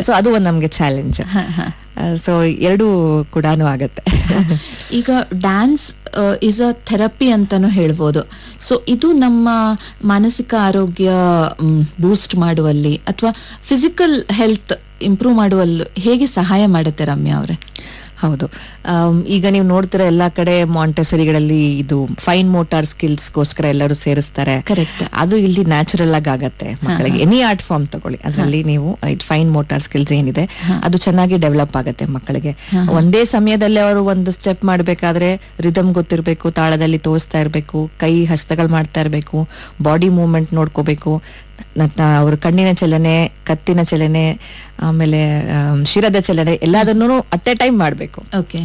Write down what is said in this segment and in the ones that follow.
So ಅದು ಒಂದು ನಮ್ಗೆ ಚಾಲೆಂಜ್. ಸೊ ಎರಡೂ ಕೂಡ ಆಗತ್ತೆ. ಈಗ ಡ್ಯಾನ್ಸ್ ಇಸ್ ಅ ಥೆರಪಿ ಅಂತಾನು ಹೇಳ್ಬೋದು. ಸೊ ಇದು ನಮ್ಮ ಮಾನಸಿಕ ಆರೋಗ್ಯ ಬೂಸ್ಟ್ ಮಾಡುವಲ್ಲಿ ಅಥವಾ ಫಿಸಿಕಲ್ ಹೆಲ್ತ್ ಇಂಪ್ರೂವ್ ಮಾಡುವಲ್ಲಿ ಹೇಗೆ ಸಹಾಯ ಮಾಡುತ್ತೆ ರಮ್ಯಾ ಅವರೇ? ಹೌದು, ಈಗ ನೀವು ನೋಡ್ತೀರಾ ಎಲ್ಲಾ ಕಡೆ ಮಾಂಟೆಸರಿಗಳಲ್ಲಿ ಇದು ಫೈನ್ ಮೋಟಾರ್ ಸ್ಕಿಲ್ಸ್ಗೋಸ್ಕರ ಎಲ್ಲರೂ ಸೇರಿಸ್ತಾರೆ. ಕರೆಕ್ಟ್. ಅದು ಇಲ್ಲಿ ನ್ಯಾಚುರಲ್ ಆಗಿ ಆಗತ್ತೆ ಮಕ್ಕಳಿಗೆ. ಎನಿ ಆರ್ಟ್ ಫಾರ್ಮ್ ತಗೊಳ್ಳಿ, ಅದರಲ್ಲಿ ನೀವು ಫೈನ್ ಮೋಟಾರ್ ಸ್ಕಿಲ್ಸ್ ಏನಿದೆ ಅದು ಚೆನ್ನಾಗಿ ಡೆವಲಪ್ ಆಗತ್ತೆ ಮಕ್ಕಳಿಗೆ. ಒಂದೇ ಸಮಯದಲ್ಲಿ ಅವರು ಒಂದು ಸ್ಟೆಪ್ ಮಾಡ್ಬೇಕಾದ್ರೆ ರಿದಮ್ ಗೊತ್ತಿರ್ಬೇಕು, ತಾಳದಲ್ಲಿ ತೋರಿಸ್ತಾ ಇರ್ಬೇಕು, ಕೈ ಹಸ್ತಗಳು ಮಾಡ್ತಾ ಇರ್ಬೇಕು, ಬಾಡಿ ಮೂವ್ಮೆಂಟ್ ನೋಡ್ಕೋಬೇಕು, ಅವ್ರ ಕಣ್ಣಿನ ಚಲನೆ, ಕತ್ತಿನ ಚಲನೆ, ಆಮೇಲೆ ಶಿರದ ಚಲನೆ ಎಲ್ಲದನ್ನು ಅಟ್ ಎ ಟೈಮ್ ಮಾಡ್ಬೇಕು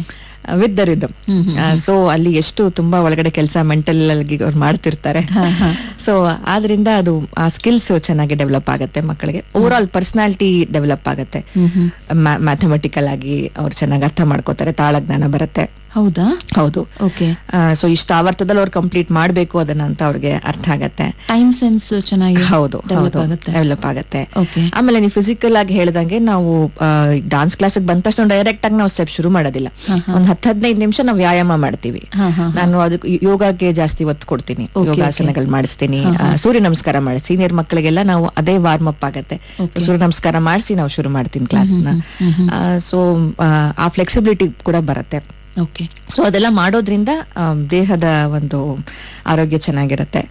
ವಿತ್ ದ ರಿದಮ್. ಸೊ ಅಲ್ಲಿ ಎಷ್ಟು ತುಂಬಾ ಒಳಗಡೆ ಕೆಲಸ ಮೆಂಟಲ್ ಆಗಿ ಅವ್ರು ಮಾಡ್ತಿರ್ತಾರೆ. ಸೊ ಆದ್ರಿಂದ ಅದು ಆ ಸ್ಕಿಲ್ಸ್ ಚೆನ್ನಾಗಿ ಡೆವಲಪ್ ಆಗತ್ತೆ ಮಕ್ಕಳಿಗೆ. ಓವರ್ ಆಲ್ ಪರ್ಸನಾಲಿಟಿ ಡೆವಲಪ್ ಆಗತ್ತೆ. ಮ್ಯಾಥಮೆಟಿಕಲ್ ಆಗಿ ಅವ್ರು ಚೆನ್ನಾಗಿ ಅರ್ಥ ಮಾಡ್ಕೋತಾರೆ, ತಾಳಜ್ಞಾನ ಬರುತ್ತೆ. ಹೌದಾ? ಹೌದು. ಓಕೆ. ಸೊ ಇಷ್ಟು ಆವರ್ತದಲ್ಲಿ ಅವ್ರು ಕಂಪ್ಲೀಟ್ ಮಾಡ್ಬೇಕು ಅದನ್ನ ಅಂತ ಅವ್ರಿಗೆ ಅರ್ಥ ಆಗತ್ತೆ. ಟೈಮ್ ಸೆನ್ಸ್ ಚೆನ್ನಾಗಿ ಹೌದು ಡೆವಲಪ್ ಆಗತ್ತೆ. ಆಮೇಲೆ ನೀವು ಫಿಸಿಕಲ್ ಆಗಿ ಹೇಳ್ದಂಗೆ ನಾವು ಡಾನ್ಸ್ ಕ್ಲಾಸ್ ಬಂದ ತಕ್ಷಣ ಡೈರೆಕ್ಟ್ ಆಗಿ ನಾವು ಸ್ಟೆಪ್ ಶುರು ಮಾಡೋದಿಲ್ಲ. ಒಂದ್ 10-15 ನಿಮಿಷ ನಾವು ವ್ಯಾಯಾಮ ಮಾಡ್ತೀವಿ. ನಾನು ಅದಕ್ಕೆ ಯೋಗಕ್ಕೆ ಜಾಸ್ತಿ ಒತ್ತು ಕೊಡ್ತೀನಿ, ಯೋಗಾಸನಗಳು ಮಾಡಿಸ್ತೀನಿ, ಸೂರ್ಯ ನಮಸ್ಕಾರ ಮಾಡಿ ಸೀನಿಯರ್ ಮಕ್ಕಳಿಗೆಲ್ಲ ನಾವು ಅದೇ ವಾರ್ಮ್ ಅಪ್ ಆಗತ್ತೆ. ಸೂರ್ಯ ನಮಸ್ಕಾರ ಮಾಡಿಸಿ ನಾವು ಶುರು ಮಾಡ್ತೀನಿ ಕ್ಲಾಸ್ನ. ಸೊ ಆ ಫ್ಲೆಕ್ಸಿಬಿಲಿಟಿ ಕೂಡ ಬರುತ್ತೆ. ಸೊ ಅದೆಲ್ಲ ಮಾಡೋದ್ರಿಂದ ದೇಹದ ಒಂದು ಆರೋಗ್ಯ ಚೆನ್ನಾಗಿರುತ್ತೆ.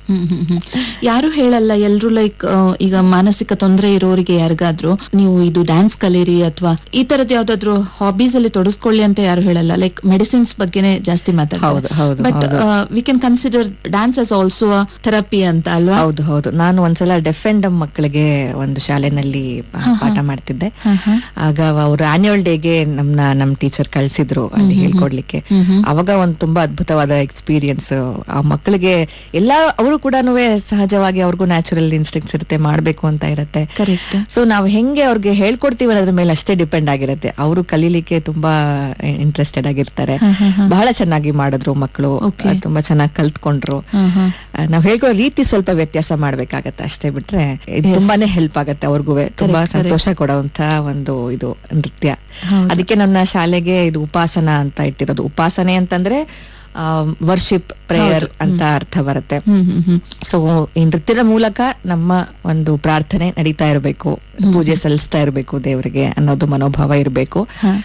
ಯಾರು ಹೇಳಲ್ಲ, ಎಲ್ರು ಲೈಕ್ ಈಗ ಮಾನಸಿಕ ತೊಂದರೆ ಇರೋರಿಗೆ ಯಾರಿಗಾದ್ರೂ ನೀವು ಇದು ಡ್ಯಾನ್ಸ್ ಕಲೀರಿ ಅಥವಾ ಈ ತರದ್ ಯಾವ್ದಾದ್ರು ಹಾಬೀಸ್ ಅಲ್ಲಿ ತೊಡಸ್ಕೊಳ್ಳಿ ಅಂತ ಯಾರು ಹೇಳಲ್ಲ. ಲೈಕ್ ಮೆಡಿಸಿನ್ಸ್ ಬಗ್ಗೆನೇ ಜಾಸ್ತಿ ಮಾತಾಡ್ತಾರೆ. But we can consider dance as also therapy ಅಂತ ಅಲ್ವಾ? ಹೌದು ಹೌದು. ನಾನು ಒಂದ್ಸಲ ಡೆಫ್ ಅಂಡ್ ಡಮ್ ಮಕ್ಕಳಿಗೆ ಒಂದು ಶಾಲೆನಲ್ಲಿ ಪಾಠ ಮಾಡ್ತಿದ್ದೆ. ಆಗ ಅವ್ರ ಆನ್ಯುವಲ್ ಡೇಗೆ ನಮ್ ಟೀಚರ್ ಕಳ್ಸಿದ್ರು ಅಲ್ಲಿ ಹೇಳ್ಕೊಡ್ಲಿಕ್ಕೆ. ಅವಾಗ ಒಂದು ತುಂಬಾ ಅದ್ಭುತವಾದ ಎಕ್ಸ್ಪೀರಿಯನ್ಸ್. ಆ ಮಕ್ಕಳಿಗೆ ಎಲ್ಲ ಅವರು ಕೂಡ ಸಹಜವಾಗಿ ಅವ್ರಿಗೂ ನ್ಯಾಚುರಲ್ ಇನ್ಸ್ಟಿಂಕ್ಟ್ಸ್ ಇರುತ್ತೆ, ಮಾಡ್ಬೇಕು ಅಂತ ಇರುತ್ತೆ. ಸೊ ನಾವು ಹೆಂಗೆ ಅವ್ರಿಗೆ ಹೇಳ್ಕೊಡ್ತೀವಿ ಅನ್ನೋದ್ರ ಮೇಲೆ ಅಷ್ಟೇ ಡಿಪೆಂಡ್ ಆಗಿರುತ್ತೆ. ಅವರು ಕಲೀಲಿಕ್ಕೆ ತುಂಬಾ ಇಂಟ್ರೆಸ್ಟೆಡ್ ಆಗಿರ್ತಾರೆ. ಬಹಳ ಚೆನ್ನಾಗಿ ಮಾಡಿದ್ರು ಮಕ್ಕಳು, ತುಂಬಾ ಚೆನ್ನಾಗಿ ಕಲ್ತ್ಕೊಂಡ್ರು. ನಾವ್ ಹೇಳ್ಕೊಡೋ ರೀತಿ ಸ್ವಲ್ಪ ವ್ಯತ್ಯಾಸ ಮಾಡ್ಬೇಕಾಗತ್ತೆ ಅಷ್ಟೇ, ಬಿಟ್ರೆ ತುಂಬಾನೇ ಹೆಲ್ಪ್ ಆಗತ್ತೆ ಅವ್ರಿಗೂ. ತುಂಬಾ ಸಂತೋಷ ಕೊಡುವಂತ ಒಂದು ಇದು ನೃತ್ಯ. ಅದಕ್ಕೆ ನನ್ನ ಶಾಲೆಗೆ ಇದು ಉಪಾಸನ ಅಂತ ಇಟ್ಟಿರೋದು. ಉಪಾಸನೆ ಅಂತಂದ್ರೆ ವರ್ಷಿಪ್, ಪ್ರೇಯರ್ ಅಂತ ಅರ್ಥ ಬರುತ್ತೆ. ಸೊ ಈ ನೃತ್ಯದ ಮೂಲಕ ನಮ್ಮ ಒಂದು ಪ್ರಾರ್ಥನೆ ನಡೀತಾ ಇರಬೇಕು, ಪೂಜೆ ಸಲ್ಲಿಸ್ತಾ ಇರಬೇಕು ದೇವರಿಗೆ ಅನ್ನೋದು ಮನೋಭಾವ ಇರಬೇಕು.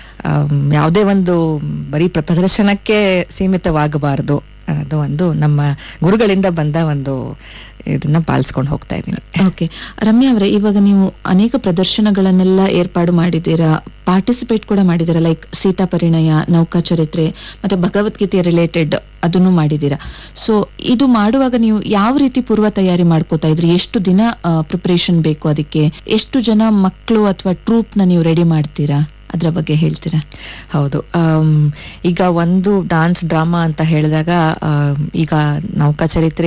ಯಾವುದೇ ಒಂದು ಬರೀ ಪ್ರದರ್ಶನಕ್ಕೆ ಸೀಮಿತವಾಗಬಾರದು ಅನ್ನೋದು ಒಂದು ನಮ್ಮ ಗುರುಗಳಿಂದ ಬಂದ ಒಂದು ಇದನ್ನ ಪಾಲಿಸ್ಕೊಂಡು ಹೋಗ್ತಾ ಇದ್ದೀನಿ. ಓಕೆ ರಮ್ಯಾ ಅವರೇ, ಇವಾಗ ನೀವು ಅನೇಕ ಪ್ರದರ್ಶನಗಳನ್ನೆಲ್ಲ ಏರ್ಪಾಡು ಮಾಡಿದ್ದೀರಾ, ಪಾರ್ಟಿಸಿಪೇಟ್ ಕೂಡ ಮಾಡಿದ್ದೀರಾ. ಲೈಕ್ ಸೀತಾ ಪರಿಣಯ, ನೌಕಾ ಚರಿತ್ರೆ ಮತ್ತೆ ಭಗವದ್ಗೀತೆ ರಿಲೇಟೆಡ್ ಅದನ್ನು ಮಾಡಿದ್ದೀರಾ. ಸೊ ಇದು ಮಾಡುವಾಗ ನೀವು ಯಾವ ರೀತಿ ಪೂರ್ವ ತಯಾರಿ ಮಾಡ್ಕೋತಾ ಇದ್ರಿ? ಎಷ್ಟು ದಿನ ಪ್ರಿಪರೇಷನ್ ಬೇಕು ಅದಕ್ಕೆ? ಎಷ್ಟು ಜನ ಮಕ್ಕಳು ಅಥವಾ ಟ್ರೂಪ್ ನ ನೀವು ರೆಡಿ ಮಾಡ್ತೀರಾ? ಅದ್ರ ಬಗ್ಗೆ ಹೇಳ್ತೀರಾ? ಹೌದು, ಈಗ ಒಂದು ಡಾನ್ಸ್ ಡ್ರಾಮಾ ಅಂತ ಹೇಳಿದಾಗ ಈಗ ನೌಕಾ ಚರಿತ್ರೆ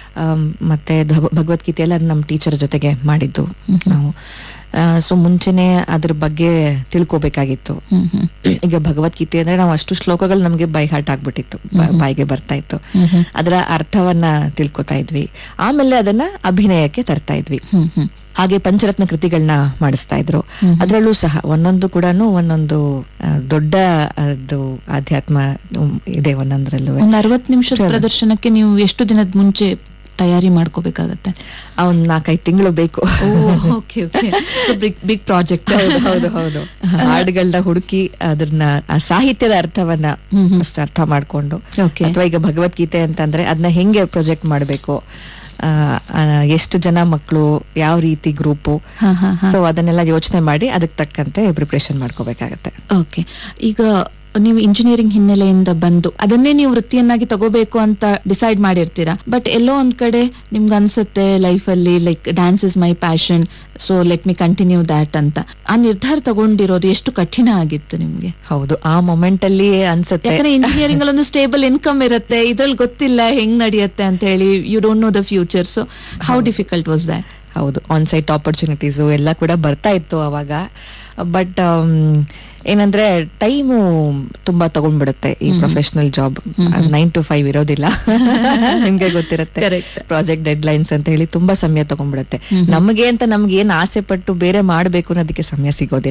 ಮತ್ತೆ ಭಗವದ್ಗೀತೆ ಎಲ್ಲ ನಮ್ಮ ಟೀಚರ್ ಜೊತೆಗೆ ಮಾಡಿದ್ದು ನಾವು. ಸೊ ಮುಂಚೆನೆ ಅದ್ರ ಬಗ್ಗೆ ತಿಳ್ಕೊಬೇಕಾಗಿತ್ತು. ಈಗ ಭಗವದ್ಗೀತೆ ಅಂದ್ರೆ ನಾವು ಅಷ್ಟು ಶ್ಲೋಕಗಳು ನಮ್ಗೆ ಬೈ ಹಾರ್ಟ್ ಆಗ್ಬಿಟ್ಟಿತ್ತು, ಬಾಯಿಗೆ ಬರ್ತಾ ಇತ್ತು. ಅದರ ಅರ್ಥವನ್ನ ತಿಳ್ಕೊತಾ ಇದ್ವಿ. ಆಮೇಲೆ ಅದನ್ನ ಅಭಿನಯಕ್ಕೆ ತರ್ತಾ ಇದ್ವಿ. ಹಾಗೆ ಪಂಚರತ್ನ ಕೃತಿಗಳನ್ನ ಮಾಡಿಸ್ತಾ ಇದ್ರು. ಅದ್ರಲ್ಲೂ ಸಹ ಒಂದೊಂದು ಕೂಡ ಒಂದೊಂದು ದೊಡ್ಡ ಆಧ್ಯಾತ್ಮ ಇದೆ ಒಂದೊಂದ್ರಲ್ಲೂ. 60 ನಿಮಿಷದ ಪ್ರದರ್ಶನಕ್ಕೆ ನೀವು ಎಷ್ಟು ದಿನದ ಮುಂಚೆ ತಯಾರಿ ಮಾಡ್ಕೋಬೇಕಾಗತ್ತೆ? 4-5 ತಿಂಗಳು ಬೇಕು. Big project. ಹೌದು ಹೌದು. ಹಾಡುಗಳನ್ನ ಹುಡುಕಿ ಅದನ್ನ ಸಾಹಿತ್ಯದ ಅರ್ಥವನ್ನ ಅಷ್ಟು ಅರ್ಥ ಮಾಡ್ಕೊಂಡು, ಅಥವಾ ಈಗ ಭಗವದ್ಗೀತೆ ಅಂತಂದ್ರೆ ಅದನ್ನ ಹೆಂಗೆ ಪ್ರೊಜೆಕ್ಟ್ ಮಾಡ್ಬೇಕು, ಎಷ್ಟು ಜನ ಮಕ್ಕಳು, ಯಾವ ರೀತಿ ಗ್ರೂಪು, ಸೊ ಅದನ್ನೆಲ್ಲ ಯೋಚನೆ ಮಾಡಿ ಅದಕ್ಕೆ ತಕ್ಕಂತೆ ಪ್ರಿಪರೇಷನ್ ಮಾಡ್ಕೋಬೇಕಾಗತ್ತೆ. ಓಕೆ, ಈಗ ನೀವು ಇಂಜಿನಿಯರಿಂಗ್ ಹಿನ್ನೆಲೆಯಿಂದ ಬಂದು ಅದನ್ನೇ ನೀವು ವೃತ್ತಿಯನ್ನಾಗಿ ತಗೋಬೇಕು ಅಂತ ಡಿಸೈಡ್ ಮಾಡಿರ್ತೀರಾ. ಬಟ್ ಎಲ್ಲೋ ಒಂದ್ ಕಡೆ ನಿಮ್ಗೆ ಅನ್ಸುತ್ತೆ ಲೈಫ್ ಅಲ್ಲಿ like dance is my passion, so let me continue that ಅಂತ. ಆ ನಿರ್ಧಾರ ತಗೊಂಡಿರೋದು ಎಷ್ಟು ಕಠಿಣ ಆಗಿತ್ತು ನಿಮ್ಗೆ? ಹೌದು, ಆ ಮೊಮೆಂಟ್ ಅಲ್ಲಿ ಅನ್ಸುತ್ತೆ. ಯಾಕಂದ್ರೆ ಇಂಜಿನಿಯರಿಂಗ್ ಅಲ್ಲಿ ಒಂದು ಸ್ಟೇಬಲ್ ಇನ್ಕಮ್ ಇರುತ್ತೆ, ಇದ್ರಲ್ಲಿ ಗೊತ್ತಿಲ್ಲ ಹೆಂಗ್ ನಡೆಯುತ್ತೆ ಅಂತ ಹೇಳಿ, you don't know the future. So how difficult was that? ಹೌದು, ಆನ್ ಸೈಟ್ ಆಪರ್ಚುನಿಟೀಸ್ ಎಲ್ಲ ಕೂಡ ಬರ್ತಾ ಇತ್ತು ಅವಾಗ. ಬಟ್ ಏನಂದ್ರೆ ಟೈಮು ತುಂಬಾ ತಗೊಂಡ್ಬಿಡುತ್ತೆ ಈ ಪ್ರೊಫೆಷನಲ್ ಜಾಬ್. 9 to 5 ಇರೋದಿಲ್ಲ, ನಿಮ್ಗೆ ಗೊತ್ತಿರುತ್ತೆ. ಪ್ರಾಜೆಕ್ಟ್ ಡೆಡ್ ಲೈನ್ಸ್ ಅಂತ ಹೇಳಿ ತುಂಬಾ ಸಮಯ ತಗೊಂಡ್ಬಿಡುತ್ತೆ. ನಮ್ಗೆ ಏನ್ ಆಸೆ ಪಟ್ಟು ಬೇರೆ ಮಾಡ್ಬೇಕು ಅನ್ನೋದಕ್ಕೆ ಸಮಯ ಸಿಗೋದಿಲ್ಲ.